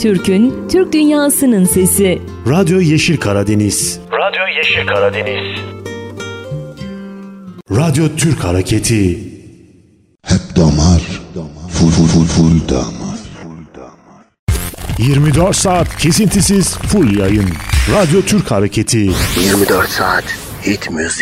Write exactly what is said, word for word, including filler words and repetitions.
Türk'ün, Türk dünyasının sesi. Radyo Yeşil Karadeniz. Radyo Yeşil Karadeniz. Radyo Türk Hareketi. Hep damar, full full full full damar. yirmi dört saat kesintisiz full yayın. Radyo Türk Hareketi. yirmi dört saat hit müzik.